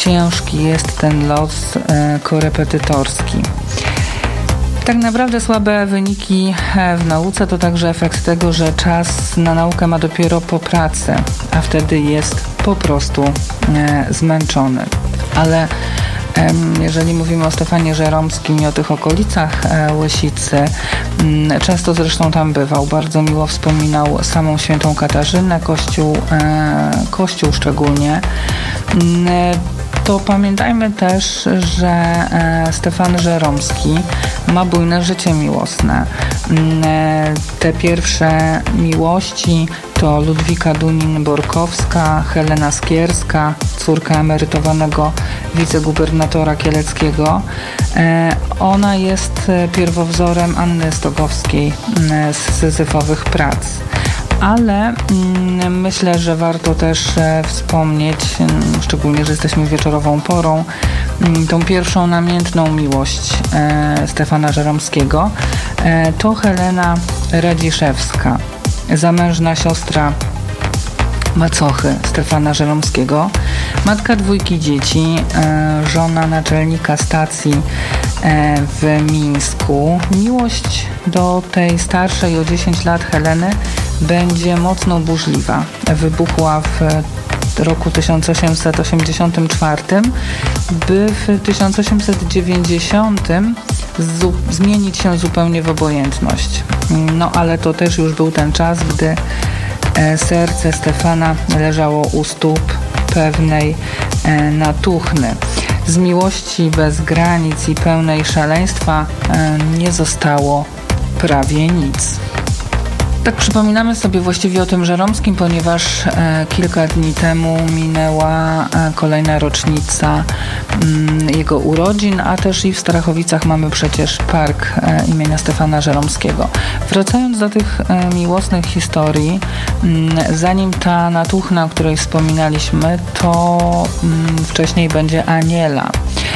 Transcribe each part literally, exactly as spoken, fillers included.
ciężki jest ten los korepetytorski. Tak naprawdę słabe wyniki w nauce to także efekt tego, że czas na naukę ma dopiero po pracy, a wtedy jest po prostu zmęczony. Ale jeżeli mówimy o Stefanie Żeromskim i o tych okolicach Łysicy, często zresztą tam bywał, bardzo miło wspominał samą świętą Katarzynę, kościół, kościół szczególnie, to pamiętajmy też, że Stefan Żeromski ma bujne życie miłosne. Te pierwsze miłości to Ludwika Dunin-Borkowska, Helena Skierska, córka emerytowanego wicegubernatora kieleckiego. Ona jest pierwowzorem Anny Stogowskiej z Syzyfowych prac. Ale mm, myślę, że warto też e, wspomnieć, mm, szczególnie, że jesteśmy wieczorową porą, mm, tą pierwszą namiętną miłość e, Stefana Żeromskiego. E, to Helena Radziszewska, zamężna siostra macochy Stefana Żeromskiego, matka dwójki dzieci, e, żona naczelnika stacji e, w Mińsku. Miłość do tej starszej o dziesięć lat Heleny będzie mocno burzliwa. Wybuchła w roku tysiąc osiemset osiemdziesiątym czwartym, by w tysiąc osiemset dziewięćdziesiątym zu- zmienić się zupełnie w obojętność. No ale to też już był ten czas, gdy e, serce Stefana leżało u stóp pewnej e, natuchny. Z miłości bez granic i pełnej szaleństwa e, nie zostało prawie nic. Tak przypominamy sobie właściwie o tym Żeromskim, ponieważ e, kilka dni temu minęła e, kolejna rocznica m, jego urodzin, a też i w Starachowicach mamy przecież park e, imienia Stefana Żeromskiego. Wracając do tych e, miłosnych historii, m, zanim ta natuchna, o której wspominaliśmy, to m, wcześniej będzie Aniela.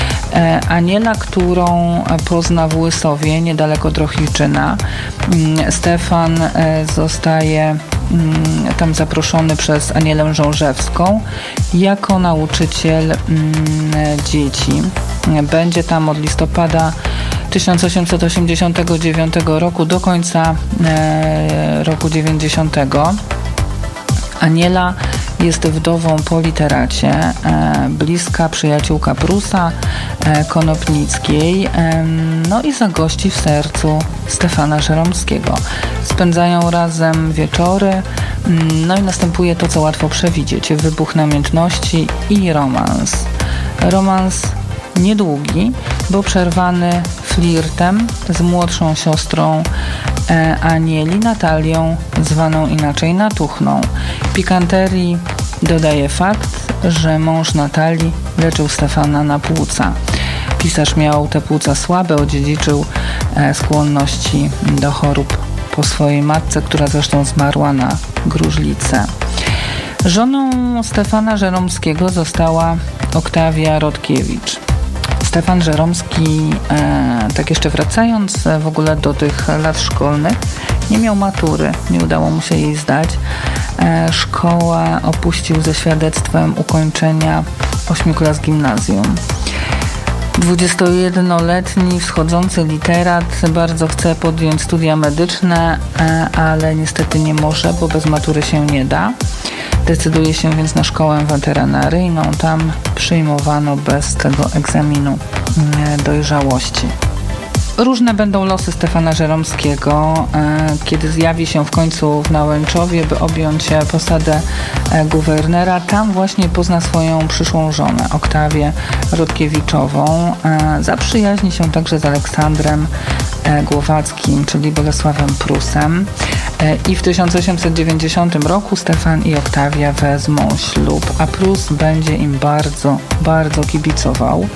Aniela, którą pozna w Łysowie, niedaleko Drohiczyna. Stefan zostaje tam zaproszony przez Anielę Żążewską jako nauczyciel dzieci. Będzie tam od listopada tysiąc osiemset osiemdziesiątego dziewiątego roku do końca roku dziewięćdziesiątego. Aniela jest wdową po literacie, e, bliska przyjaciółka Prusa, e, Konopnickiej, e, no i zagości w sercu Stefana Żeromskiego. Spędzają razem wieczory, no i następuje to, co łatwo przewidzieć, wybuch namiętności i romans. Romans niedługi, bo przerwany flirtem z młodszą siostrą e, Anieli, Natalią, zwaną inaczej Natuchną. Pikanterii dodaje fakt, że mąż Natalii leczył Stefana na płuca. Pisarz miał te płuca słabe, odziedziczył e, skłonności do chorób po swojej matce, która zresztą zmarła na gruźlicę. Żoną Stefana Żeromskiego została Oktawia Rodkiewicz. Stefan Żeromski, e, tak jeszcze wracając w ogóle do tych lat szkolnych, nie miał matury, nie udało mu się jej zdać. E, szkołę opuścił ze świadectwem ukończenia ośmiu klas gimnazjum. dwudziestojednoletni wschodzący literat bardzo chce podjąć studia medyczne, e, ale niestety nie może, bo bez matury się nie da. Decyduje się więc na szkołę weterynaryjną. Tam przyjmowano bez tego egzaminu dojrzałości. Różne będą losy Stefana Żeromskiego, kiedy zjawi się w końcu w Nałęczowie, by objąć posadę guwernera. Tam właśnie pozna swoją przyszłą żonę, Oktawię Rodkiewiczową. Zaprzyjaźni się także z Aleksandrem Głowackim, czyli Bolesławem Prusem. I w tysiąc osiemset dziewięćdziesiątym roku Stefan i Oktawia wezmą ślub, a Prus będzie im bardzo, bardzo kibicował.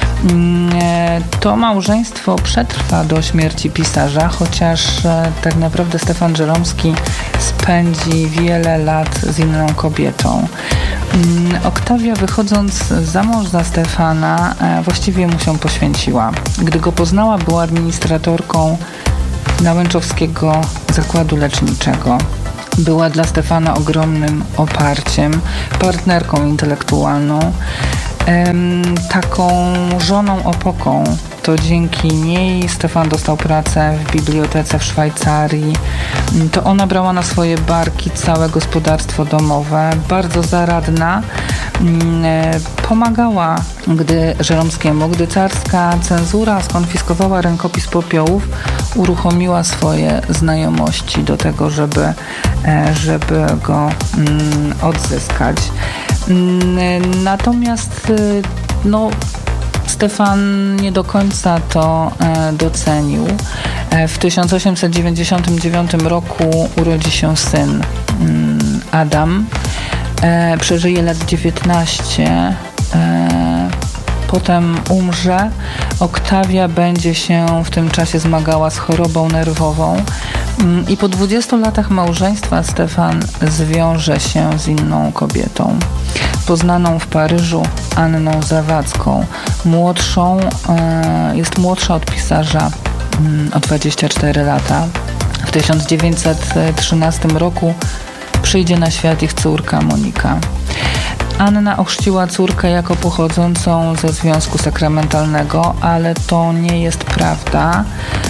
To małżeństwo przetrwa do śmierci pisarza, chociaż tak naprawdę Stefan Żeromski spędzi wiele lat z inną kobietą. Oktawia, wychodząc za mąż za Stefana, właściwie mu się poświęciła. Gdy go poznała, była administratorką Nałęczowskiego Zakładu Leczniczego. Była dla Stefana ogromnym oparciem, partnerką intelektualną. Taką żoną opoką to dzięki niej Stefan dostał pracę w bibliotece w Szwajcarii. To ona brała na swoje barki całe gospodarstwo domowe, bardzo zaradna. Pomagała gdy Żeromskiemu, gdy carska cenzura skonfiskowała rękopis popiołów, uruchomiła swoje znajomości do tego, żeby, żeby go odzyskać. Natomiast no, Stefan nie do końca to e, docenił. E, w tysiąc osiemset dziewięćdziesiątym dziewiątym roku urodzi się syn mm, Adam. E, przeżyje lat dziewiętnaście. E, potem umrze. Oktawia będzie się w tym czasie zmagała z chorobą nerwową. Mm, I po dwudziestu latach małżeństwa Stefan zwiąże się z inną kobietą, poznaną w Paryżu Anną Zawadzką. Młodszą, e, jest młodsza od pisarza mm, o dwadzieścia cztery lata. W tysiąc dziewięćset trzynastym roku przyjdzie na świat ich córka Monika. Anna ochrzciła córkę jako pochodzącą ze związku sakramentalnego, ale to nie jest prawda.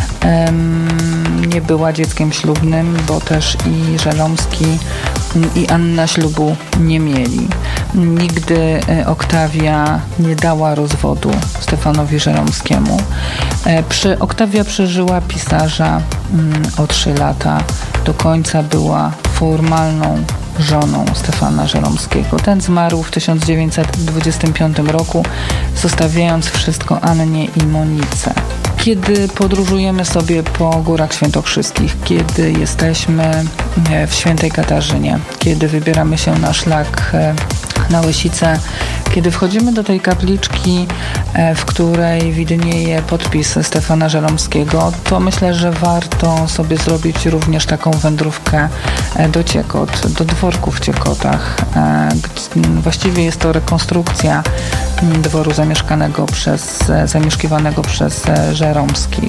Um, nie była dzieckiem ślubnym, bo też i Żeromski i Anna ślubu nie mieli. Nigdy Oktawia nie dała rozwodu Stefanowi Żeromskiemu. Przy, Oktawia przeżyła pisarza um, o trzy lata. Do końca była formalną żoną Stefana Żeromskiego. Ten zmarł w tysiąc dziewięćset dwudziestym piątym roku, zostawiając wszystko Annie i Monice. Kiedy podróżujemy sobie po Górach Świętokrzyskich, kiedy jesteśmy w Świętej Katarzynie, kiedy wybieramy się na szlak na Łysicę, kiedy wchodzimy do tej kapliczki, w której widnieje podpis Stefana Żeromskiego, to myślę, że warto sobie zrobić również taką wędrówkę do Ciekot, do dworku w Ciekotach. Właściwie jest to rekonstrukcja dworu zamieszkanego przez, zamieszkiwanego przez Żeromskich.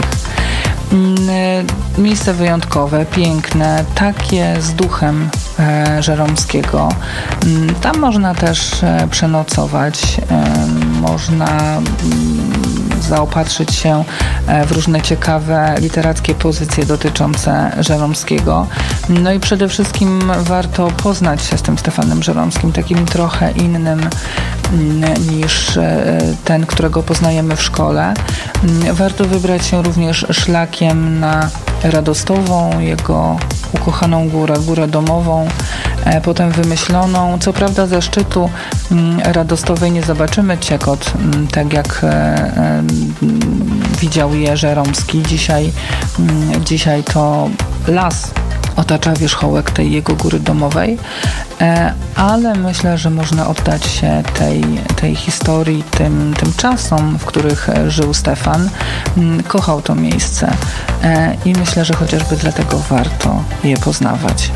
Miejsce wyjątkowe, piękne, takie z duchem e, Żeromskiego. Tam można też e, przenocować, e, można m, zaopatrzyć się w różne ciekawe literackie pozycje dotyczące Żeromskiego. No i przede wszystkim warto poznać się z tym Stefanem Żeromskim, takim trochę innym niż ten, którego poznajemy w szkole. Warto wybrać się również szlakiem na Radostową, jego ukochaną górę, górę domową, potem wymyśloną. Co prawda ze szczytu Radostowej nie zobaczymy Ciekot, tak jak widział je Żeromski. Dzisiaj, dzisiaj to las otacza wierzchołek tej jego góry domowej, ale myślę, że można oddać się tej, tej historii, tym, tym czasom, w których żył Stefan. Kochał to miejsce i myślę, że chociażby dlatego warto je poznawać.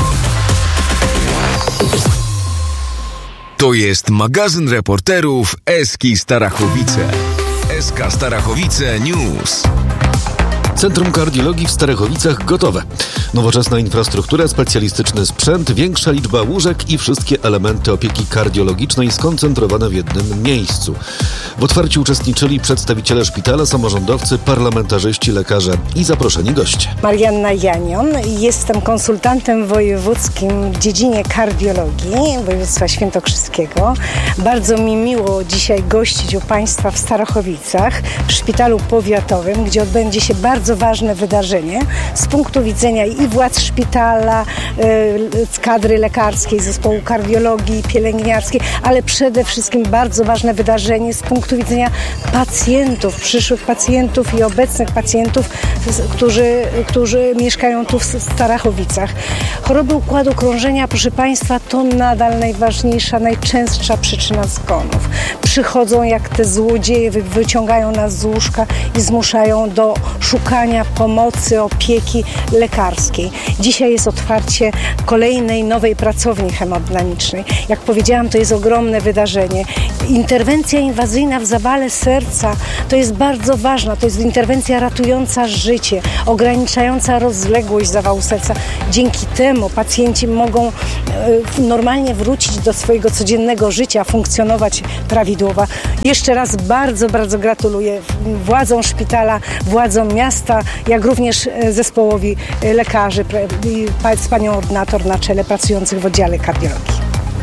To jest magazyn reporterów Eski Starachowice. Eska Starachowice News. Centrum Kardiologii w Starachowicach gotowe. Nowoczesna infrastruktura, specjalistyczny sprzęt, większa liczba łóżek i wszystkie elementy opieki kardiologicznej skoncentrowane w jednym miejscu. W otwarciu uczestniczyli przedstawiciele szpitala, samorządowcy, parlamentarzyści, lekarze i zaproszeni goście. Marianna Janion, jestem konsultantem wojewódzkim w dziedzinie kardiologii województwa świętokrzyskiego. Bardzo mi miło dzisiaj gościć u Państwa w Starachowicach, w szpitalu powiatowym, gdzie odbędzie się bardzo ważne wydarzenie z punktu widzenia i władz szpitala, z kadry lekarskiej, zespołu kardiologii, pielęgniarskiej, ale przede wszystkim bardzo ważne wydarzenie z punktu widzenia pacjentów, przyszłych pacjentów i obecnych pacjentów, którzy, którzy mieszkają tu w Starachowicach. Choroby układu krążenia, proszę Państwa, to nadal najważniejsza, najczęstsza przyczyna zgonów. Przychodzą jak te złodzieje, wyciągają nas z łóżka i zmuszają do szukania pomocy, opieki lekarskiej. Dzisiaj jest otwarcie kolejnej nowej pracowni hemodynamicznej. Jak powiedziałam, to jest ogromne wydarzenie. Interwencja inwazyjna angina w zawale serca to jest bardzo ważna, to jest interwencja ratująca życie, ograniczająca rozległość zawału serca. Dzięki temu pacjenci mogą normalnie wrócić do swojego codziennego życia, funkcjonować prawidłowo. Jeszcze raz bardzo, bardzo gratuluję władzom szpitala, władzom miasta, jak również zespołowi lekarzy i z panią ordynator na czele pracujących w oddziale kardiologii.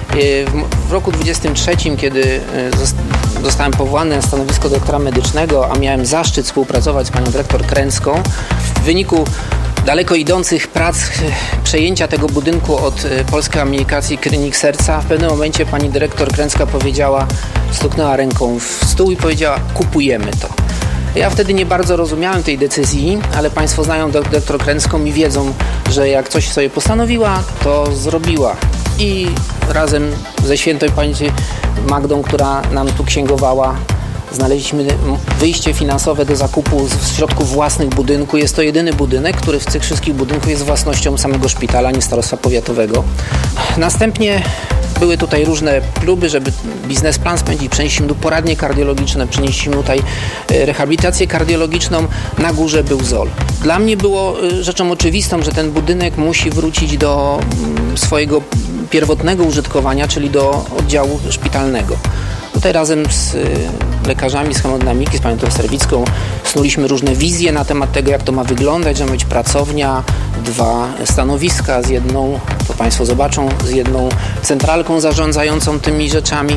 W roku dwudziestym trzecim, kiedy zostałem powołany na stanowisko doktora medycznego, a miałem zaszczyt współpracować z panią dyrektor Kręcką, w wyniku daleko idących prac przejęcia tego budynku od Polskiej Amerykacji Klinik Serca, w pewnym momencie pani dyrektor Kręcka powiedziała, stuknęła ręką w stół i powiedziała: kupujemy to. Ja wtedy nie bardzo rozumiałem tej decyzji, ale państwo znają dyrektor Kręcką i wiedzą, że jak coś sobie postanowiła, to zrobiła. I razem ze świętej pamięci Magdą, która nam tu księgowała, znaleźliśmy wyjście finansowe do zakupu z środków własnych budynku. Jest to jedyny budynek, który z tych wszystkich budynków jest własnością samego szpitala, nie starostwa powiatowego. Następnie były tutaj różne próby, żeby biznesplan spędzić. Przenieśliśmy tu poradnie kardiologiczne, przenieśliśmy tutaj rehabilitację kardiologiczną. Na górze był Z O L. Dla mnie było rzeczą oczywistą, że ten budynek musi wrócić do swojego pierwotnego użytkowania, czyli do oddziału szpitalnego. Tutaj razem z lekarzami z hemodynamiki, z panią Serwicką snuliśmy różne wizje na temat tego, jak to ma wyglądać, że ma być pracownia, dwa stanowiska z jedną, to państwo zobaczą, z jedną centralką zarządzającą tymi rzeczami.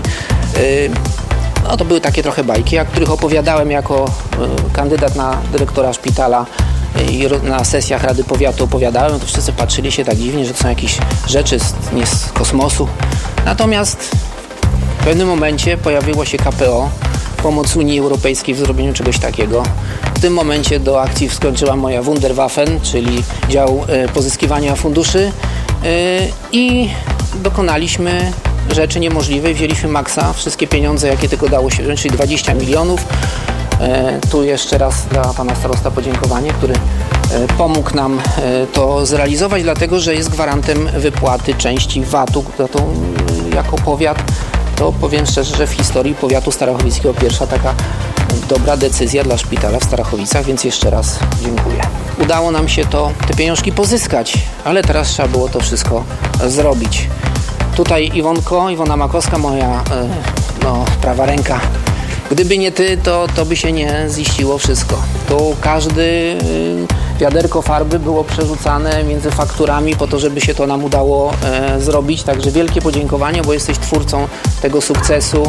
No to były takie trochę bajki, o których opowiadałem jako kandydat na dyrektora szpitala i na sesjach Rady Powiatu opowiadałem, to wszyscy patrzyli się tak dziwnie, że to są jakieś rzeczy z, nie z kosmosu. Natomiast w pewnym momencie pojawiło się K P O, pomoc Unii Europejskiej w zrobieniu czegoś takiego. W tym momencie do akcji wskoczyła moja Wunderwaffen, czyli dział y, pozyskiwania funduszy y, i dokonaliśmy rzeczy niemożliwej. Wzięliśmy maksa, wszystkie pieniądze, jakie tylko dało się wziąć, czyli dwadzieścia milionów. Y, tu jeszcze raz dla pana starosta podziękowanie, który y, pomógł nam y, to zrealizować, dlatego że jest gwarantem wypłaty części V A T-u, za to y, jako powiat. To powiem szczerze, że w historii powiatu starachowickiego pierwsza taka dobra decyzja dla szpitala w Starachowicach, więc jeszcze raz dziękuję. Udało nam się to, te pieniążki pozyskać, ale teraz trzeba było to wszystko zrobić. Tutaj Iwonko, Iwona Makowska, moja no, prawa ręka. Gdyby nie ty, to, to by się nie ziściło wszystko. Tu każdy wiaderko farby było przerzucane między fakturami po to, żeby się to nam udało e, zrobić. Także wielkie podziękowanie, bo jesteś twórcą tego sukcesu,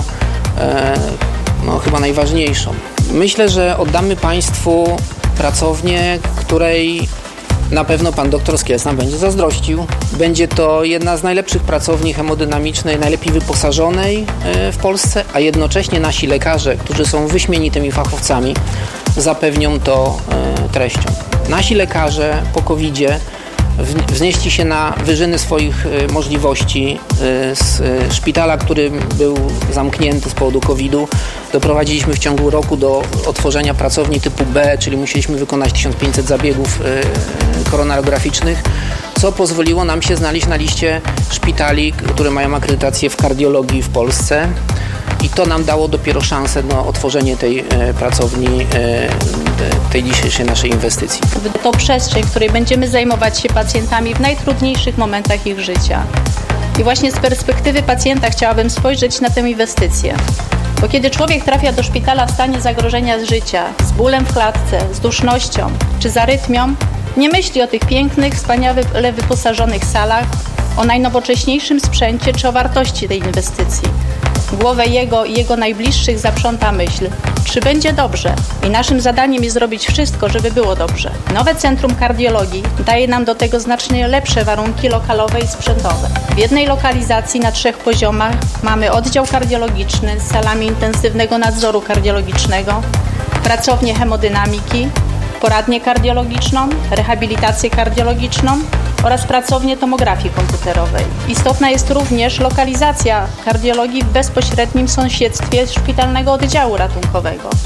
e, no chyba najważniejszą. Myślę, że oddamy państwu pracownię, której na pewno pan doktor Skielsna będzie zazdrościł. Będzie to jedna z najlepszych pracowni hemodynamicznej, najlepiej wyposażonej w Polsce, a jednocześnie nasi lekarze, którzy są wyśmienitymi fachowcami, zapewnią to treścią. Nasi lekarze po kowidzie wznieśli się na wyżyny swoich możliwości. Z szpitala, który był zamknięty z powodu kowidu, doprowadziliśmy w ciągu roku do otworzenia pracowni typu B, czyli musieliśmy wykonać tysiąc pięćset zabiegów koronarograficznych, co pozwoliło nam się znaleźć na liście szpitali, które mają akredytację w kardiologii w Polsce. I to nam dało dopiero szansę na otworzenie tej e, pracowni, e, tej dzisiejszej naszej inwestycji. To przestrzeń, w której będziemy zajmować się pacjentami w najtrudniejszych momentach ich życia. I właśnie z perspektywy pacjenta chciałabym spojrzeć na tę inwestycję. Bo kiedy człowiek trafia do szpitala w stanie zagrożenia z życia, z bólem w klatce, z dusznością czy z arytmią, nie myśli o tych pięknych, wspaniale wyposażonych salach, o najnowocześniejszym sprzęcie czy o wartości tej inwestycji. Głowę jego i jego najbliższych zaprząta myśl, czy będzie dobrze. I naszym zadaniem jest zrobić wszystko, żeby było dobrze. Nowe Centrum Kardiologii daje nam do tego znacznie lepsze warunki lokalowe i sprzętowe. W jednej lokalizacji na trzech poziomach mamy oddział kardiologiczny z salami intensywnego nadzoru kardiologicznego, pracownię hemodynamiki, poradnię kardiologiczną, rehabilitację kardiologiczną oraz pracownię tomografii komputerowej. Istotna jest również lokalizacja kardiologii w bezpośrednim sąsiedztwie szpitalnego oddziału ratunkowego.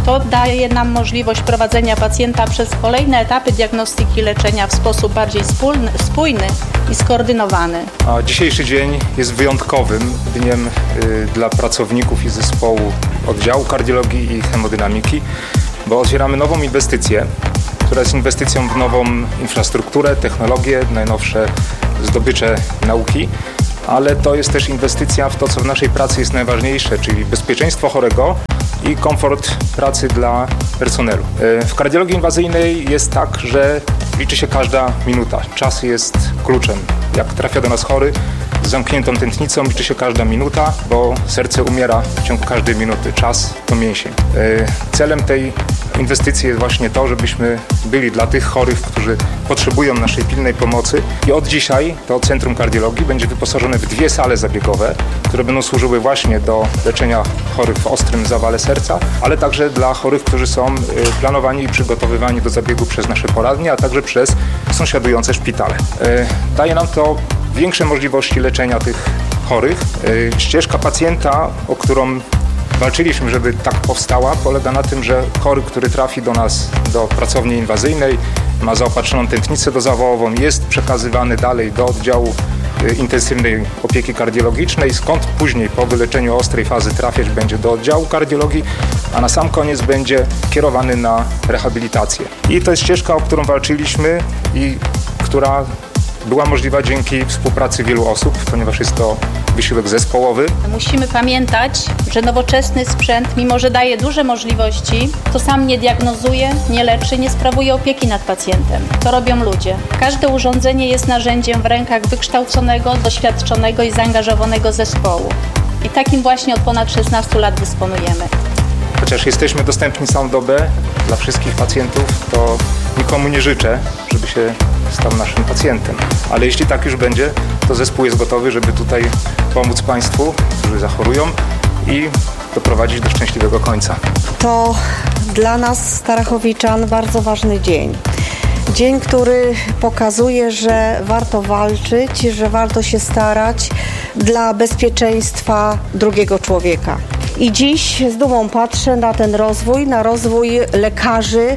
To daje nam możliwość prowadzenia pacjenta przez kolejne etapy diagnostyki leczenia w sposób bardziej spójny, spójny i skoordynowany. A dzisiejszy dzień jest wyjątkowym dniem y, dla pracowników i zespołu oddziału kardiologii i hemodynamiki, bo otwieramy nową inwestycję, która jest inwestycją w nową infrastrukturę, technologię, najnowsze zdobycze nauki, ale to jest też inwestycja w to, co w naszej pracy jest najważniejsze, czyli bezpieczeństwo chorego i komfort pracy dla personelu. W kardiologii inwazyjnej jest tak, że liczy się każda minuta. Czas jest kluczem. Jak trafia do nas chory z zamkniętą tętnicą, liczy się każda minuta, bo serce umiera w ciągu każdej minuty. Czas to mięsień. Celem tej inwestycji jest właśnie to, żebyśmy byli dla tych chorych, którzy potrzebują naszej pilnej pomocy. I od dzisiaj to Centrum Kardiologii będzie wyposażone w dwie sale zabiegowe, które będą służyły właśnie do leczenia chorych w ostrym zawale serca, ale także dla chorych, którzy są planowani i przygotowywani do zabiegu przez nasze poradnie, a także przez sąsiadujące szpitale. Daje nam to większe możliwości leczenia tych chorych. Ścieżka pacjenta, o którą walczyliśmy, żeby tak powstała, polega na tym, że chory, który trafi do nas, do pracowni inwazyjnej, ma zaopatrzoną tętnicę dozawałową, jest przekazywany dalej do oddziału intensywnej opieki kardiologicznej, skąd później po wyleczeniu ostrej fazy trafiać będzie do oddziału kardiologii, a na sam koniec będzie kierowany na rehabilitację. I to jest ścieżka, o którą walczyliśmy i która była możliwa dzięki współpracy wielu osób, ponieważ jest to wysiłek zespołowy. Musimy pamiętać, że nowoczesny sprzęt, mimo że daje duże możliwości, to sam nie diagnozuje, nie leczy, nie sprawuje opieki nad pacjentem. To robią ludzie. Każde urządzenie jest narzędziem w rękach wykształconego, doświadczonego i zaangażowanego zespołu. I takim właśnie od ponad szesnastu lat dysponujemy. Chociaż jesteśmy dostępni całą dobę dla wszystkich pacjentów, to nikomu nie życzę, żeby się stał naszym pacjentem. Ale jeśli tak już będzie, to zespół jest gotowy, żeby tutaj pomóc Państwu, którzy zachorują i doprowadzić do szczęśliwego końca. To dla nas, Starachowiczan, bardzo ważny dzień. Dzień, który pokazuje, że warto walczyć, że warto się starać dla bezpieczeństwa drugiego człowieka. I dziś z dumą patrzę na ten rozwój, na rozwój lekarzy,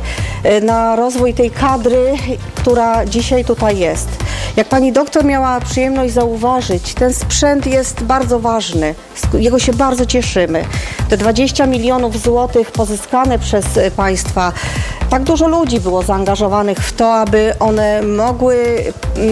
na rozwój tej kadry, która dzisiaj tutaj jest. Jak pani doktor miała przyjemność zauważyć, ten sprzęt jest bardzo ważny, jego się bardzo cieszymy. Te dwadzieścia milionów złotych pozyskane przez państwa, tak dużo ludzi było zaangażowanych w to, aby one mogły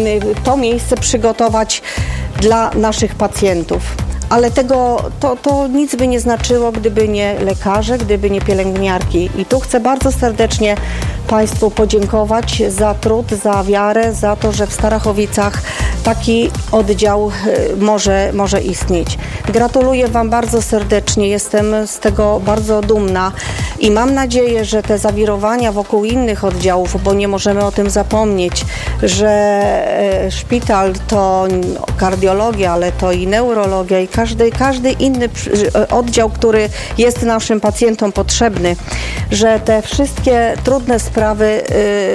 to miejsce przygotować dla naszych pacjentów. Ale tego, to, to nic by nie znaczyło, gdyby nie lekarze, gdyby nie pielęgniarki. I tu chcę bardzo serdecznie Państwu podziękować za trud, za wiarę, za to, że w Starachowicach taki oddział może, może istnieć. Gratuluję Wam bardzo serdecznie, jestem z tego bardzo dumna i mam nadzieję, że te zawirowania wokół innych oddziałów, bo nie możemy o tym zapomnieć, że szpital to kardiologia, ale to i neurologia i każdy, każdy inny oddział, który jest naszym pacjentom potrzebny, że te wszystkie trudne sprawy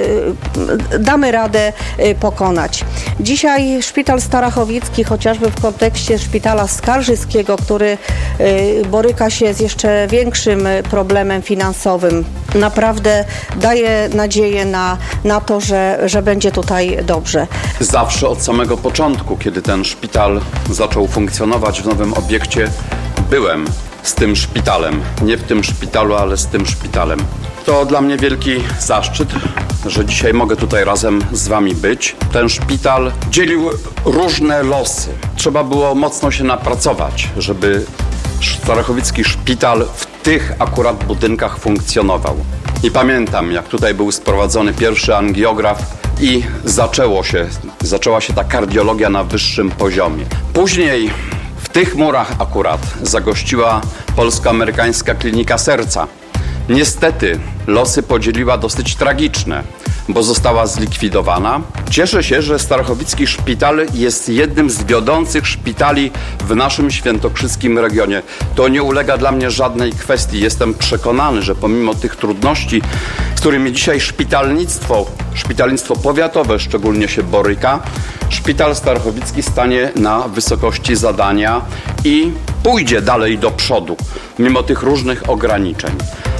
y, damy radę y, pokonać. Dzisiaj Szpital Starachowicki, chociażby w kontekście Szpitala Skarżyskiego, który y, boryka się z jeszcze większym problemem finansowym, naprawdę daje nadzieję na, na to, że, że będzie tutaj dobrze. Zawsze od samego początku, kiedy ten szpital zaczął funkcjonować w nowym obiekcie, byłem z tym szpitalem. Nie w tym szpitalu, ale z tym szpitalem. To dla mnie wielki zaszczyt, że dzisiaj mogę tutaj razem z Wami być. Ten szpital dzielił różne losy. Trzeba było mocno się napracować, żeby starachowicki szpital w tych akurat budynkach funkcjonował. I pamiętam, jak tutaj był sprowadzony pierwszy angiograf i zaczęło się, zaczęła się ta kardiologia na wyższym poziomie. Później w tych murach akurat zagościła Polsko-Amerykańska Klinika Serca. Niestety losy podzieliła dosyć tragiczne, bo została zlikwidowana. Cieszę się, że Starachowicki Szpital jest jednym z wiodących szpitali w naszym świętokrzyskim regionie. To nie ulega dla mnie żadnej kwestii. Jestem przekonany, że pomimo tych trudności, z którymi dzisiaj szpitalnictwo, szpitalnictwo powiatowe szczególnie się boryka, Szpital Starachowicki stanie na wysokości zadania i pójdzie dalej do przodu, mimo tych różnych ograniczeń.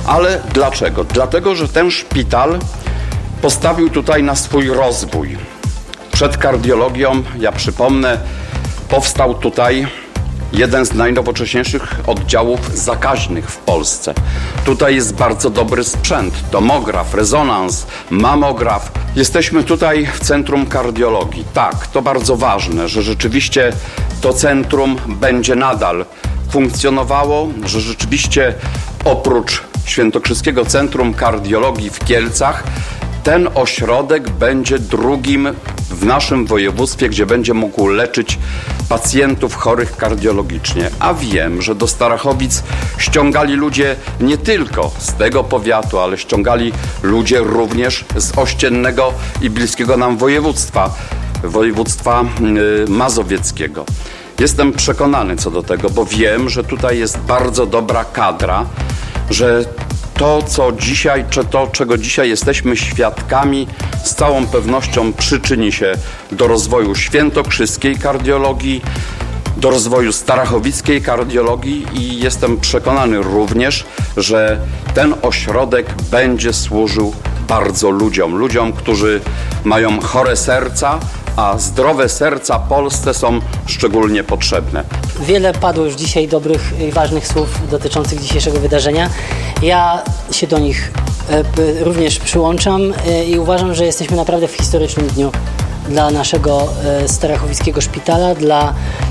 Ale dlaczego? Dlatego, że ten szpital postawił tutaj na swój rozwój. Przed kardiologią, ja przypomnę, powstał tutaj jeden z najnowocześniejszych oddziałów zakaźnych w Polsce. Tutaj jest bardzo dobry sprzęt, tomograf, rezonans, mamograf. Jesteśmy tutaj w Centrum Kardiologii. Tak, to bardzo ważne, że rzeczywiście to centrum będzie nadal funkcjonowało, że rzeczywiście oprócz Świętokrzyskiego Centrum Kardiologii w Kielcach ten ośrodek będzie drugim w naszym województwie, gdzie będzie mógł leczyć pacjentów chorych kardiologicznie. A wiem, że do Starachowic ściągali ludzie nie tylko z tego powiatu, ale ściągali ludzie również z ościennego i bliskiego nam województwa, województwa mazowieckiego. Jestem przekonany co do tego, bo wiem, że tutaj jest bardzo dobra kadra, że to, co dzisiaj, czy to, czego dzisiaj jesteśmy świadkami, z całą pewnością przyczyni się do rozwoju świętokrzyskiej kardiologii, do rozwoju starachowickiej kardiologii i jestem przekonany również, że ten ośrodek będzie służył bardzo ludziom, ludziom, którzy mają chore serca, a zdrowe serca Polsce są szczególnie potrzebne. Wiele padło już dzisiaj dobrych i ważnych słów dotyczących dzisiejszego wydarzenia. Ja się do nich również przyłączam i uważam, że jesteśmy naprawdę w historycznym dniu dla naszego starachowickiego szpitala, dla,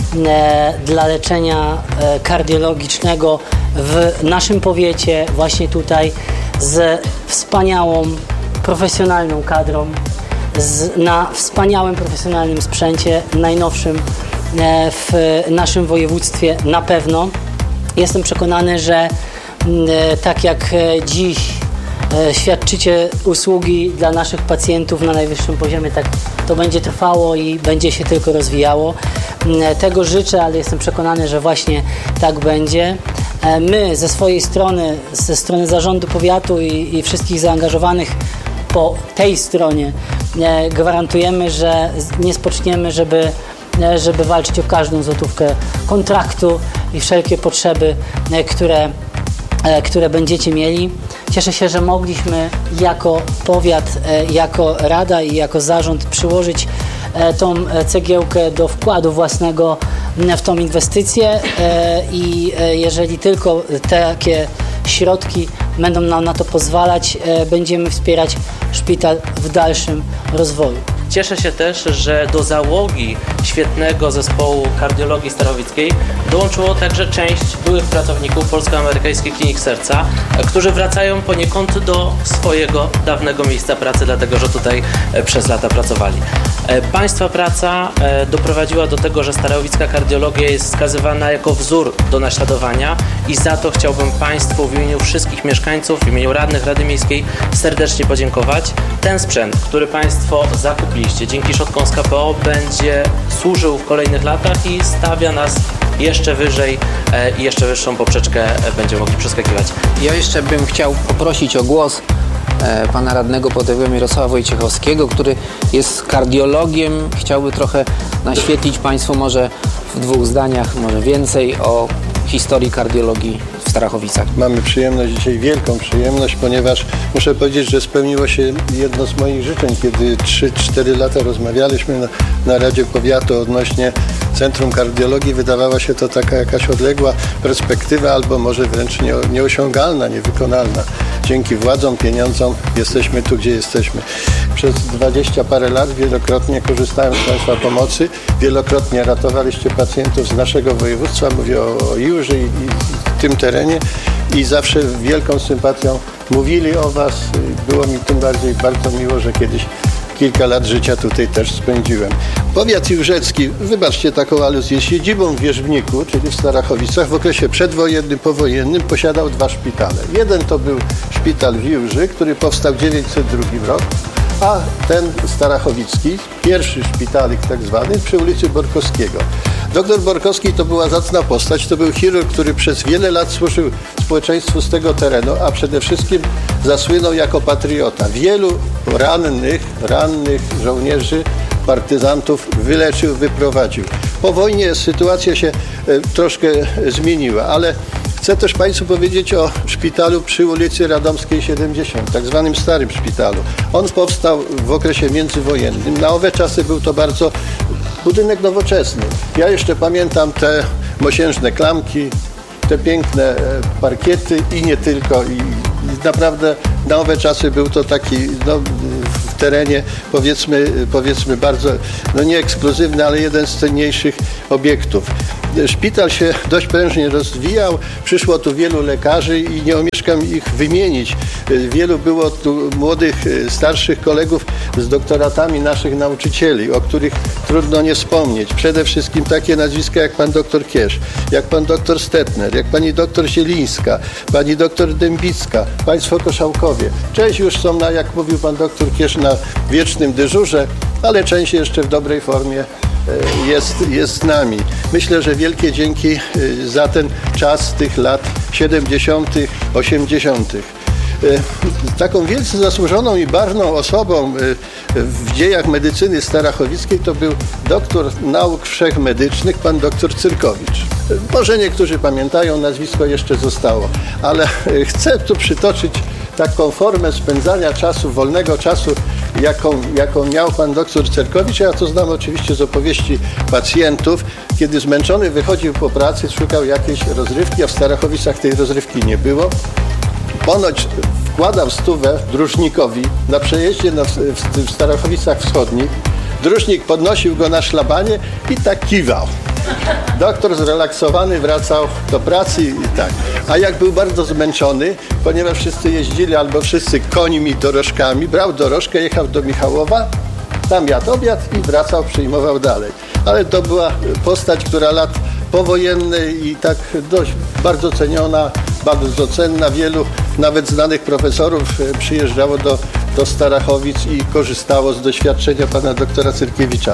dla leczenia kardiologicznego w naszym powiecie, właśnie tutaj z wspaniałą, profesjonalną kadrą, z, na wspaniałym, profesjonalnym sprzęcie, najnowszym w naszym województwie na pewno. Jestem przekonany, że tak jak dziś świadczycie usługi dla naszych pacjentów na najwyższym poziomie, tak to będzie trwało i będzie się tylko rozwijało. Tego życzę, ale jestem przekonany, że właśnie tak będzie. My ze swojej strony, ze strony zarządu powiatu i, i wszystkich zaangażowanych po tej stronie gwarantujemy, że nie spoczniemy, żeby, żeby walczyć o każdą złotówkę kontraktu i wszelkie potrzeby, które, które będziecie mieli. Cieszę się, że mogliśmy jako powiat, jako rada i jako zarząd przyłożyć tą cegiełkę do wkładu własnego w tą inwestycję i jeżeli tylko takie środki będą nam na to pozwalać, będziemy wspierać szpital w dalszym rozwoju. Cieszę się też, że do załogi świetnego zespołu kardiologii starachowickiej dołączyło także część byłych pracowników Polsko-Amerykańskiej Kliniki Serca, którzy wracają poniekąd do swojego dawnego miejsca pracy, dlatego że tutaj przez lata pracowali. Państwa praca doprowadziła do tego, że starachowicka kardiologia jest wskazywana jako wzór do naśladowania i za to chciałbym Państwu w imieniu wszystkich mieszkańców, w imieniu radnych Rady Miejskiej serdecznie podziękować. Ten sprzęt, który Państwo zakupiliście dzięki środkom z K P O, będzie służył w kolejnych latach i stawia nas jeszcze wyżej i jeszcze wyższą poprzeczkę będziemy mogli przeskakiwać. Ja jeszcze bym chciał poprosić o głos pana radnego powiatowego Mirosława Wojciechowskiego, który jest kardiologiem. Chciałby trochę naświetlić Państwu może w dwóch zdaniach, może więcej o historii kardiologii w Starachowicach. Mamy przyjemność dzisiaj, wielką przyjemność, ponieważ muszę powiedzieć, że spełniło się jedno z moich życzeń, kiedy trzy cztery lata rozmawialiśmy na, na Radzie Powiatu odnośnie Centrum Kardiologii. Wydawała się to taka jakaś odległa perspektywa, albo może wręcz nie, nieosiągalna, niewykonalna. Dzięki władzom, pieniądzom jesteśmy tu, gdzie jesteśmy. Przez dwadzieścia parę lat wielokrotnie korzystałem z Państwa pomocy, wielokrotnie ratowaliście pacjentów z naszego województwa, mówię o, o Iłży i, i tym terenie i zawsze wielką sympatią mówili o Was. Było mi tym bardziej bardzo miło, że kiedyś kilka lat życia tutaj też spędziłem. Powiat iłżecki, wybaczcie taką aluzję, siedzibą w Wierzbniku, czyli w Starachowicach, w okresie przedwojennym, powojennym posiadał dwa szpitale. Jeden to był szpital w Iłży, który powstał w dziewięćset drugim roku, a ten starachowicki, pierwszy szpitalik tak zwany, przy ulicy Borkowskiego. Doktor Borkowski to była zacna postać, to był chirurg, który przez wiele lat służył społeczeństwu z tego terenu, a przede wszystkim zasłynął jako patriota. Wielu rannych, rannych żołnierzy, partyzantów wyleczył, wyprowadził. Po wojnie sytuacja się troszkę zmieniła, ale Chcę też Państwu powiedzieć o szpitalu przy ulicy Radomskiej siedemdziesiąt, tak zwanym starym szpitalu. On powstał w okresie międzywojennym. Na owe czasy był to bardzo budynek nowoczesny. Ja jeszcze pamiętam te mosiężne klamki, te piękne parkiety i nie tylko. I naprawdę na owe czasy był to taki no, w terenie powiedzmy, powiedzmy bardzo, no nie ekskluzywny, ale jeden z cenniejszych obiektów. Szpital się dość prężnie rozwijał, przyszło tu wielu lekarzy i nie omieszkam ich wymienić. Wielu było tu młodych, starszych kolegów z doktoratami naszych nauczycieli, o których trudno nie wspomnieć. Przede wszystkim takie nazwiska jak pan doktor Kiesz, jak pan doktor Stetner, jak pani doktor Zielińska, pani doktor Dębicka, państwo Koszałkowie. Część już są, na, jak mówił pan doktor Kiesz, na wiecznym dyżurze, ale część jeszcze w dobrej formie jest, jest z nami. Myślę, że wielkie dzięki za ten czas tych lat siedemdziesiątych, osiemdziesiątych. Taką wielce zasłużoną i ważną osobą w dziejach medycyny starachowickiej to był doktor nauk wszechmedycznych, pan doktor Cyrkowicz. Może niektórzy pamiętają, nazwisko jeszcze zostało, ale chcę tu przytoczyć taką formę spędzania czasu, wolnego czasu, jaką, jaką miał pan doktor Cyrkowicz. Ja to znam oczywiście z opowieści pacjentów. Kiedy zmęczony wychodził po pracy, szukał jakiejś rozrywki, a w Starachowicach tej rozrywki nie było. Ponoć wkładał stówę dróżnikowi na przejeździe na, w, w Starachowicach Wschodnich. Dróżnik podnosił go na szlabanie i tak kiwał. Doktor zrelaksowany wracał do pracy i tak. A jak był bardzo zmęczony, ponieważ wszyscy jeździli albo wszyscy końmi, dorożkami, brał dorożkę, jechał do Michałowa, tam jadł obiad i wracał, przyjmował dalej. Ale to była postać, która lat powojennej i tak dość bardzo ceniona, bardzo cenna. Wielu nawet znanych profesorów przyjeżdżało do, do Starachowic i korzystało z doświadczenia pana doktora Cyrkiewicza.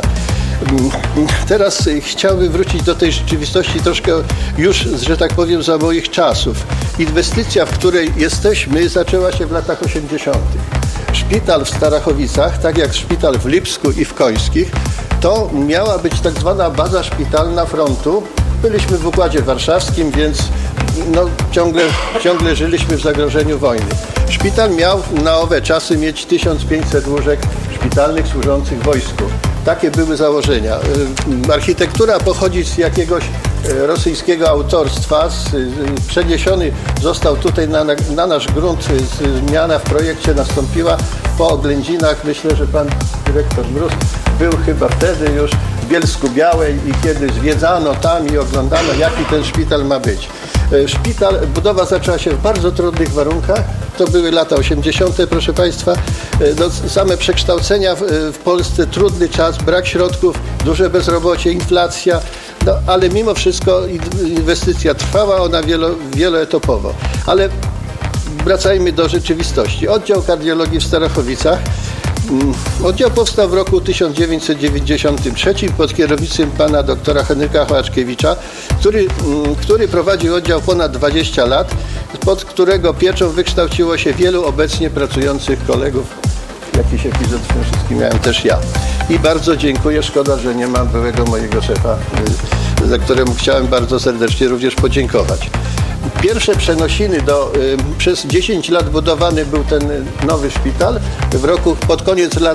Teraz chciałbym wrócić do tej rzeczywistości troszkę już, że tak powiem, za moich czasów. Inwestycja, w której jesteśmy, zaczęła się w latach osiemdziesiątych. Szpital w Starachowicach, tak jak szpital w Lipsku i w Końskich, to miała być tak zwana baza szpitalna frontu. Byliśmy w Układzie Warszawskim, więc no, ciągle, ciągle żyliśmy w zagrożeniu wojny. Szpital miał na owe czasy mieć tysiąc pięćset łóżek szpitalnych służących wojsku. Takie były założenia. Architektura pochodzi z jakiegoś rosyjskiego autorstwa. Przeniesiony został tutaj na, na nasz grunt. Zmiana w projekcie nastąpiła po oględzinach. Myślę, że pan dyrektor Mróz był chyba wtedy już w Bielsku Białej i kiedy zwiedzano tam i oglądano, jaki ten szpital ma być. Szpital, budowa zaczęła się w bardzo trudnych warunkach. To były lata osiemdziesiąte, proszę Państwa. No, same przekształcenia w, w Polsce, trudny czas, brak środków, duże bezrobocie, inflacja, no, ale mimo wszystko inwestycja trwała, ona wielo, wieloetapowo. Ale wracajmy do rzeczywistości. Oddział kardiologii w Starachowicach. Oddział powstał w roku tysiąc dziewięćset dziewięćdziesiątym trzecim pod kierownictwem pana doktora Henryka Hołaczkiewicza, który, który prowadził oddział ponad dwadzieścia lat, pod którego pieczą wykształciło się wielu obecnie pracujących kolegów. Jakiś epizod w tym wszystkim miałem też ja. I bardzo dziękuję, szkoda, że nie ma byłego mojego szefa, za któremu chciałem bardzo serdecznie również podziękować. Pierwsze przenosiny do, y, przez dziesięć lat budowany był ten nowy szpital. W roku, pod koniec lat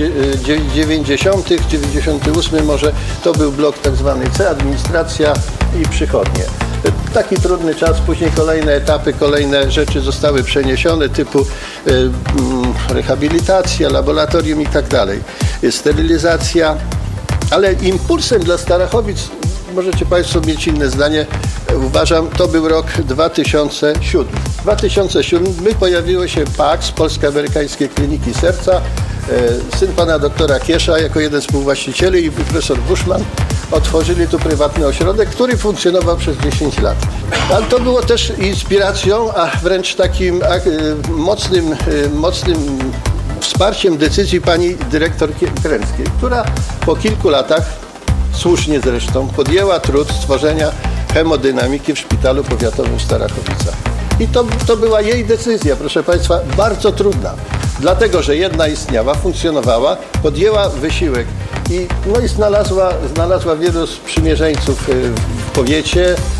dziewięćdziesiątych, dziewięćdziesiąty ósmy może, to był blok tak zwany C, administracja i przychodnie. Taki trudny czas, później kolejne etapy, kolejne rzeczy zostały przeniesione, typu y, y, rehabilitacja, laboratorium i tak dalej, sterylizacja, ale impulsem dla Starachowic, możecie Państwo mieć inne zdanie, uważam, to był rok dwa tysiące siódmy. dwa tysiące siódmy pojawiło się P A K S, Polsko-Amerykańskie Kliniki Serca. Syn pana doktora Kiesza jako jeden z współwłaścicieli i profesor Buszman otworzyli tu prywatny ośrodek, który funkcjonował przez dziesięć lat. Ale to było też inspiracją, a wręcz takim mocnym, mocnym wsparciem decyzji pani dyrektor Kręckiej, która po kilku latach, słusznie zresztą, podjęła trud stworzenia hemodynamiki w szpitalu powiatowym w Starachowicach. I to, to była jej decyzja, proszę Państwa, bardzo trudna. Dlatego, że jedna istniała, funkcjonowała, podjęła wysiłek i, no i znalazła, znalazła wielu sprzymierzeńców w powiecie,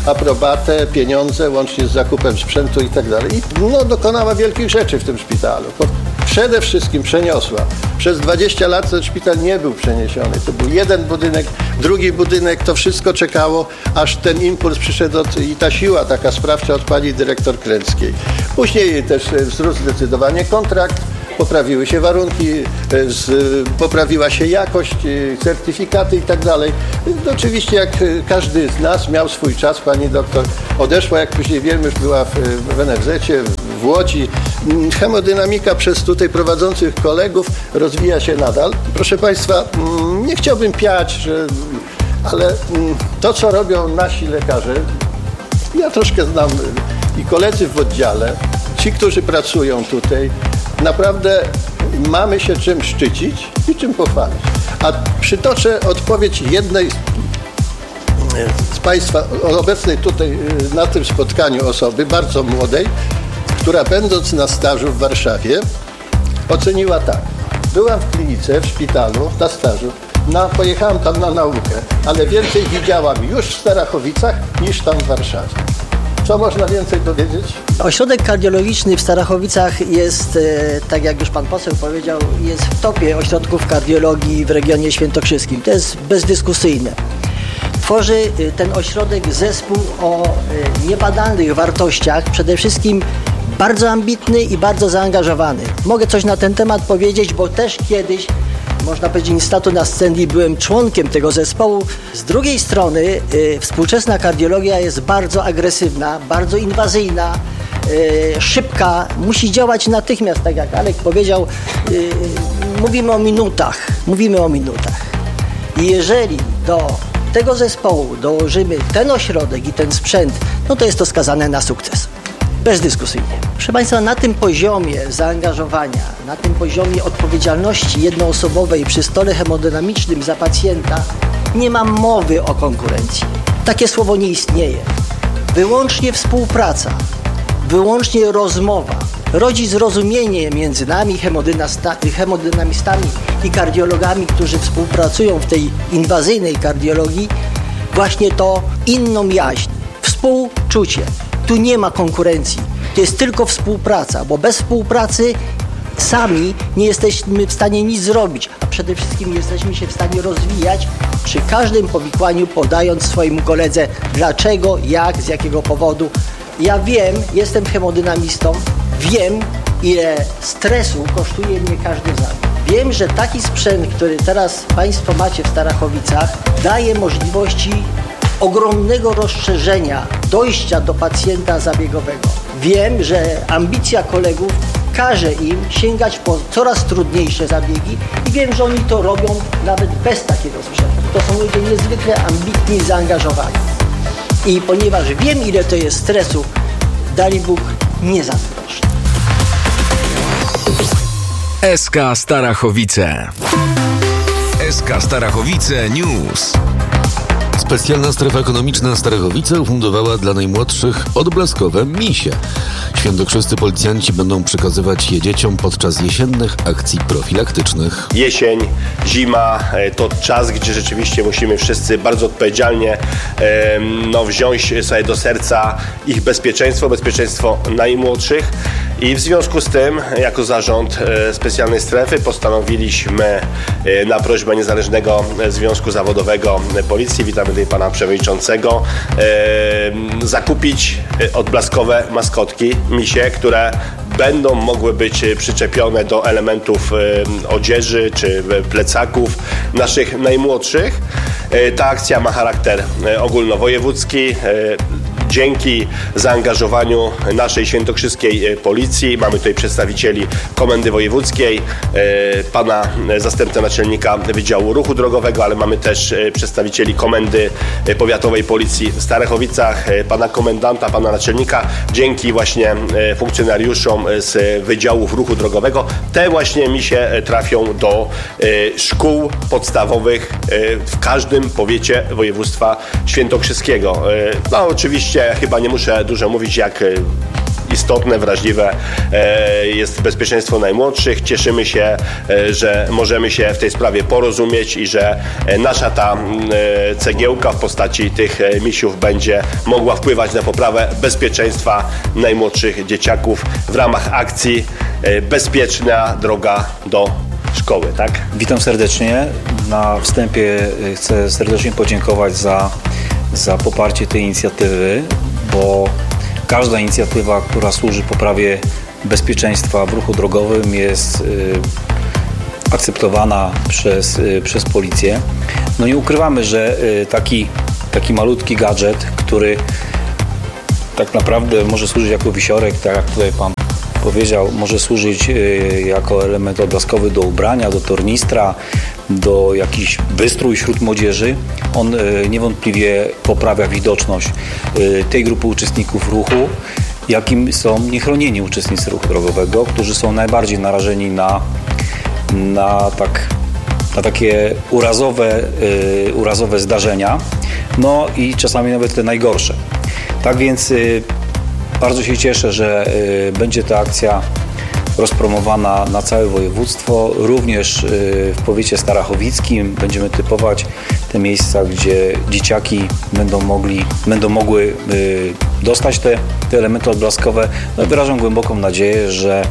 aprobatę, pieniądze, łącznie z zakupem sprzętu i tak dalej. I no, dokonała wielkich rzeczy w tym szpitalu. Przede wszystkim przeniosła. Przez dwadzieścia lat ten szpital nie był przeniesiony. To był jeden budynek, drugi budynek, to wszystko czekało, aż ten impuls przyszedł od, i ta siła taka sprawcza od pani dyrektor Kręckiej. Później też wzrósł zdecydowanie kontrakt, poprawiły się warunki, z, poprawiła się jakość, certyfikaty i tak dalej. Oczywiście jak każdy z nas miał swój czas, pani doktor odeszła, jak później wiemy, już była w, w en ef zecie, w Łodzi. Hemodynamika przez tutaj prowadzących kolegów rozwija się nadal. Proszę państwa, nie chciałbym piać, że, ale to, co robią nasi lekarze, ja troszkę znam i koledzy w oddziale, ci, którzy pracują tutaj, naprawdę mamy się czym szczycić i czym pochwalić. A przytoczę odpowiedź jednej z państwa, obecnej tutaj na tym spotkaniu osoby, bardzo młodej, która będąc na stażu w Warszawie oceniła tak. Byłam w klinice, w szpitalu, na stażu, na, pojechałam tam na naukę, ale więcej widziałam już w Starachowicach niż tam w Warszawie. Co można więcej dowiedzieć? Ośrodek kardiologiczny w Starachowicach jest, tak jak już pan poseł powiedział, jest w topie ośrodków kardiologii w regionie świętokrzyskim. To jest bezdyskusyjne. Tworzy ten ośrodek zespół o niebadanych wartościach, przede wszystkim bardzo ambitny i bardzo zaangażowany. Mogę coś na ten temat powiedzieć, bo też kiedyś, można powiedzieć, in statu nascendi byłem członkiem tego zespołu. Z drugiej strony y, współczesna kardiologia jest bardzo agresywna, bardzo inwazyjna, y, szybka, musi działać natychmiast, tak jak Alek powiedział, y, mówimy o minutach, mówimy o minutach. I jeżeli do tego zespołu dołożymy ten ośrodek i ten sprzęt, no to jest to skazane na sukces. Bezdyskusyjnie. Proszę państwa, na tym poziomie zaangażowania, na tym poziomie odpowiedzialności jednoosobowej przy stole hemodynamicznym za pacjenta nie ma mowy o konkurencji. Takie słowo nie istnieje. Wyłącznie współpraca, wyłącznie rozmowa rodzi zrozumienie między nami, hemodynamistami i kardiologami, którzy współpracują w tej inwazyjnej kardiologii, właśnie to inną jaźń, współczucie. Tu nie ma konkurencji, to jest tylko współpraca, bo bez współpracy sami nie jesteśmy w stanie nic zrobić, a przede wszystkim nie jesteśmy się w stanie rozwijać przy każdym powikłaniu, podając swojemu koledze dlaczego, jak, z jakiego powodu. Ja wiem, jestem hemodynamistą, wiem, ile stresu kosztuje mnie każdy zabieg. Wiem, że taki sprzęt, który teraz państwo macie w Starachowicach, daje możliwości ogromnego rozszerzenia dojścia do pacjenta zabiegowego. Wiem, że ambicja kolegów każe im sięgać po coraz trudniejsze zabiegi i wiem, że oni to robią nawet bez takiego sprzętu. To są ludzie niezwykle ambitni i zaangażowani. I ponieważ wiem, ile to jest stresu, dali Bóg, nie zazdroszczę. S K Starachowice. S K Starachowice News. Specjalna strefa ekonomiczna Starachowice ufundowała dla najmłodszych odblaskowe misie. Świętokrzyscy policjanci będą przekazywać je dzieciom podczas jesiennych akcji profilaktycznych. Jesień, zima to czas, gdzie rzeczywiście musimy wszyscy bardzo odpowiedzialnie e, no, wziąć sobie do serca ich bezpieczeństwo, bezpieczeństwo najmłodszych. I w związku z tym, jako zarząd e, specjalnej strefy postanowiliśmy e, na prośbę Niezależnego Związku Zawodowego Policji, witamy tutaj pana przewodniczącego, e, zakupić odblaskowe maskotki, misie, które będą mogły być przyczepione do elementów e, odzieży czy plecaków naszych najmłodszych. E, ta akcja ma charakter e, ogólnowojewódzki. E, Dzięki zaangażowaniu naszej świętokrzyskiej policji, mamy tutaj przedstawicieli Komendy Wojewódzkiej, pana zastępcę naczelnika Wydziału Ruchu Drogowego, ale mamy też przedstawicieli Komendy Powiatowej Policji w Starachowicach, pana komendanta, pana naczelnika. Dzięki właśnie funkcjonariuszom z Wydziałów Ruchu Drogowego te właśnie misie trafią do szkół podstawowych w każdym powiecie województwa świętokrzyskiego. No oczywiście ja chyba nie muszę dużo mówić, jak istotne, wrażliwe jest bezpieczeństwo najmłodszych. Cieszymy się, że możemy się w tej sprawie porozumieć i że nasza ta cegiełka w postaci tych misiów będzie mogła wpływać na poprawę bezpieczeństwa najmłodszych dzieciaków w ramach akcji Bezpieczna droga do szkoły, tak? Witam serdecznie. Na wstępie chcę serdecznie podziękować za, za poparcie tej inicjatywy, bo każda inicjatywa, która służy poprawie bezpieczeństwa w ruchu drogowym, jest y, akceptowana przez, y, przez policję. No nie ukrywamy, że y, taki, taki malutki gadżet, który tak naprawdę może służyć jako wisiorek, tak jak tutaj pan powiedział, może służyć y, jako element odblaskowy do ubrania, do tornistra, do jakichś wystrój wśród młodzieży. On y, niewątpliwie poprawia widoczność y, tej grupy uczestników ruchu, jakim są niechronieni uczestnicy ruchu drogowego, którzy są najbardziej narażeni na, na, tak, na takie urazowe, y, urazowe zdarzenia, no i czasami nawet te najgorsze. Tak więc y, bardzo się cieszę, że y, będzie ta akcja rozpromowana na całe województwo, również y, w powiecie starachowickim. Będziemy typować te miejsca, gdzie dzieciaki będą mogli, będą mogły y, dostać te, te elementy odblaskowe. No, wyrażam głęboką nadzieję, że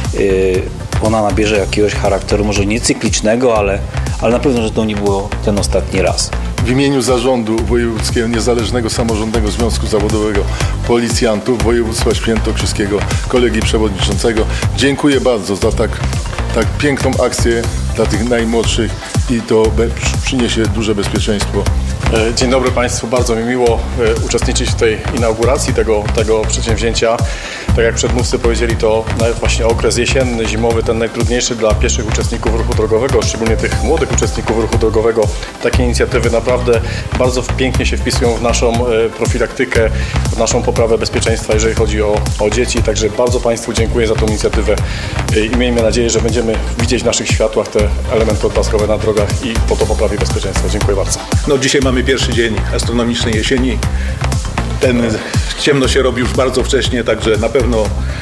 y, ona nabierze jakiegoś charakteru, może nie cyklicznego, ale, ale na pewno, że to nie było ten ostatni raz. W imieniu Zarządu Wojewódzkiego Niezależnego Samorządnego Związku Zawodowego Policjantów Województwa Świętokrzyskiego, kolegi przewodniczącego, dziękuję bardzo za tak, tak piękną akcję dla tych najmłodszych i to be, przyniesie duże bezpieczeństwo. Dzień dobry Państwu, bardzo mi miło uczestniczyć w tej inauguracji tego, tego przedsięwzięcia. Tak jak przedmówcy powiedzieli, to nawet właśnie okres jesienny, zimowy, ten najtrudniejszy dla pieszych uczestników ruchu drogowego, szczególnie tych młodych uczestników ruchu drogowego. Takie inicjatywy naprawdę bardzo pięknie się wpisują w naszą profilaktykę, w naszą poprawę bezpieczeństwa, jeżeli chodzi o, o dzieci. Także bardzo Państwu dziękuję za tą inicjatywę i miejmy nadzieję, że będziemy widzieć w naszych światłach te elementy odblaskowe na drogach i po to poprawie bezpieczeństwa. Dziękuję bardzo. No, dzisiaj mamy pierwszy dzień astronomicznej jesieni. Ten ciemno się robi już bardzo wcześnie, także na pewno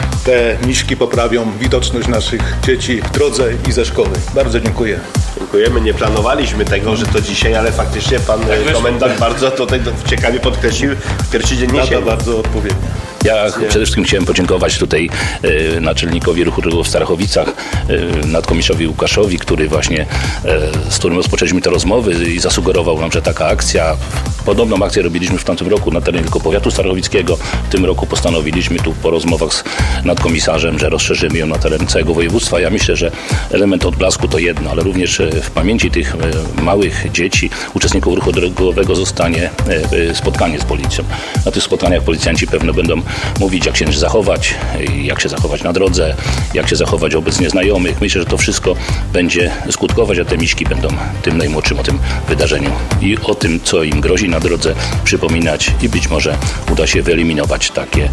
te miśki poprawią widoczność naszych dzieci w drodze i ze szkoły. Bardzo dziękuję. Dziękujemy. Nie planowaliśmy tego, że to dzisiaj, ale faktycznie pan tak komendant bardzo tutaj ciekawie podkreślił pierwszy dzień jesieni. Bardzo odpowiednio. Ja przede wszystkim chciałem podziękować tutaj e, naczelnikowi ruchu drogowego w Starachowicach, e, nadkomistrzowi Łukaszowi, który właśnie, e, z którym rozpoczęliśmy te rozmowy i zasugerował nam, że taka akcja, podobną akcję robiliśmy w tamtym roku na terenie tylko powiatu starachowickiego. W tym roku postanowiliśmy tu po rozmowach z nadkomisarzem, że rozszerzymy ją na teren całego województwa. Ja myślę, że element odblasku to jedno, ale również w pamięci tych e, małych dzieci, uczestników ruchu drogowego zostanie e, spotkanie z policją. Na tych spotkaniach policjanci pewno będą mówić, jak się zachować, jak się zachować na drodze, jak się zachować wobec nieznajomych. Myślę, że to wszystko będzie skutkować, a te miśki będą tym najmłodszym o tym wydarzeniu i o tym, co im grozi na drodze, przypominać i być może uda się wyeliminować takie y,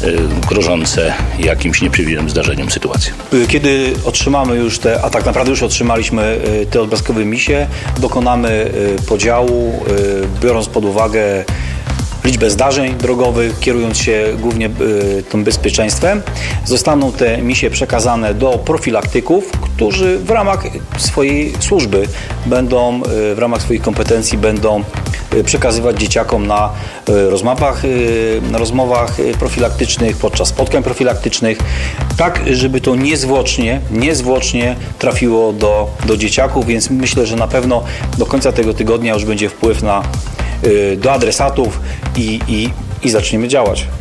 grożące jakimś nieprzewidzianym zdarzeniem sytuacje. Kiedy otrzymamy już te, a tak naprawdę już otrzymaliśmy te odblaskowe misie, dokonamy podziału, biorąc pod uwagę liczbę zdarzeń drogowych, kierując się głównie y, tym bezpieczeństwem. Zostaną te misie przekazane do profilaktyków, którzy w ramach swojej służby będą, y, w ramach swoich kompetencji będą y, przekazywać dzieciakom na y, rozmowach, y, na rozmowach profilaktycznych, podczas spotkań profilaktycznych, tak, żeby to niezwłocznie, niezwłocznie trafiło do, do dzieciaków, więc myślę, że na pewno do końca tego tygodnia już będzie wpływ na do adresatów i, i, i zaczniemy działać.